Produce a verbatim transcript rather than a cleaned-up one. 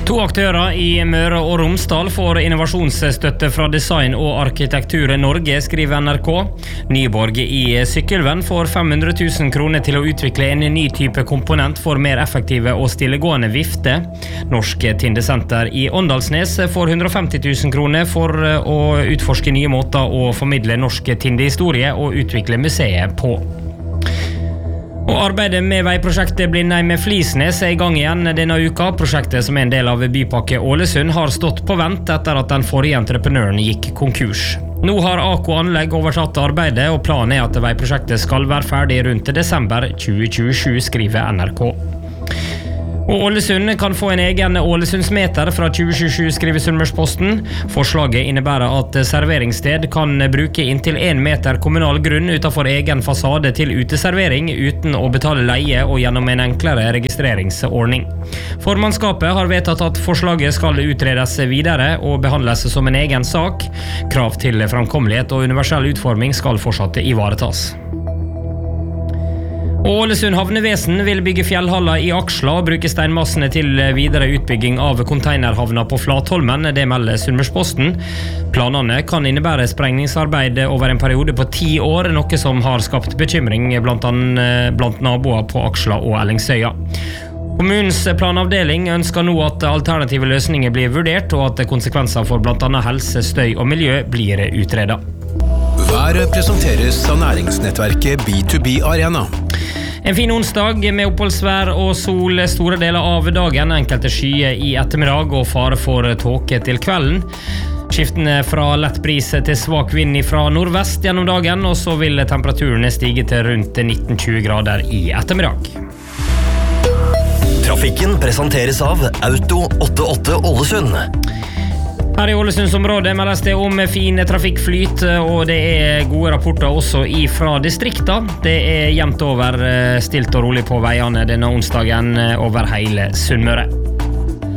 To aktører i Møre og Romsdal får innovasjonsstøtte fra Design og Arkitektur Norge, skriver N R K. Nyborg i Sykkylven får fem hundre tusen kroner til å utvikle en ny type komponent for mer effektive og stillegående vifte. Norsk Tindesenter i Åndalsnes får hundre og femti tusen kroner for å utforske nye måter å formidle norsk tindehistorie og utvikle museet på. Og arbeidet med veiprosjektet Blindheim Flisnes er i gang igjen denne uka. Prosjektet, som er en del av Bypakke Ålesund, har stått på vent etter at den forrige entreprenøren gikk konkurs. Nå har A K Anlegg overtatt arbeidet, og planen er at veiprosjektet skal være ferdig rundt desember tjue tjuesju, skriver N R K. Og Ålesund kan få en egen Ålesundsmeter fra tjue tjuesju, skriver Sunnmørsposten. Forslaget innebærer at serveringssted kan bruke inntil en meter kommunal grunn utenfor egen fasade til uteservering uten å betale leie og gjennom en enklere registreringsordning. Formannskapet har vedtatt at forslaget skal utredes videre og behandles som en egen sak. Krav til framkommelighet og universell utforming skal fortsatt ivaretas. Ålesund havnevesen vil bygge fjellhaller i Aksla og bruke steinmassene til videre utbygging av konteinerhavna på Flatholmen, det melder Sunnmørsposten. Planene kan innebære sprengningsarbeid over en periode på ti år, noe som har skapt bekymring blant, an, blant naboer på Aksla og Ellingsøya. Kommunens planavdeling ønsker nå at alternative løsninger blir vurdert, og at konsekvenser for blant annet helse, støy og miljø blir utredet. Været presenteres av næringsnettverket B to B Arena. En fin onsdag med oppholdsvær og sol store deler av dagen, enkelte skyer i ettermiddag og fare for tåke til kvelden. Skiftene fra lett bris til svak vind fra nordvest gjennom dagen, og så vil temperaturen stige til rundt nitten til tjue grader i ettermiddag. Trafikken presenteres av Auto åttiåtte Ålesund. Her i Ålesundsområdet meldes det om fin trafikkflyt, og det er gode rapporter også fra distrikta. Det er jevnt over stilt og rolig på veiene denne onsdagen over hele Sunnmøre.